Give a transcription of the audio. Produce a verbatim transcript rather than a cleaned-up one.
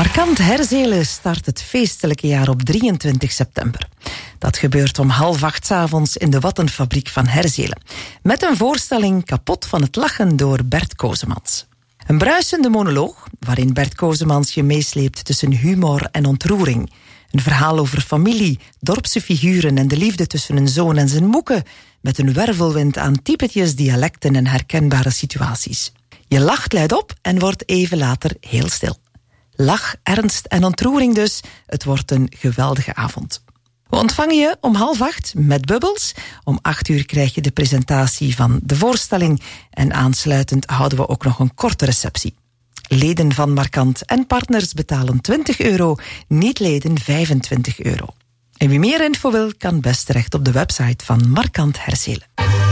Markant Herzelen start het feestelijke jaar op drieëntwintig september. Dat gebeurt om half acht 's avonds in de Wattenfabriek van Herzelen. Met een voorstelling Kapot van het lachen door Bert Kozemans. Een bruisende monoloog waarin Bert Kozemans je meesleept tussen humor en ontroering. Een verhaal over familie, dorpse figuren en de liefde tussen een zoon en zijn moeke, met een wervelwind aan typetjes, dialecten en herkenbare situaties. Je lacht luid op en wordt even later heel stil. Lach, ernst en ontroering dus. Het wordt een geweldige avond. We ontvangen je om half acht met bubbels. Om acht uur krijg je de presentatie van de voorstelling. En aansluitend houden we ook nog een korte receptie. Leden van Markant en partners betalen twintig euro, niet-leden vijfentwintig euro. En wie meer info wil, kan best terecht op de website van Markant Herzelen.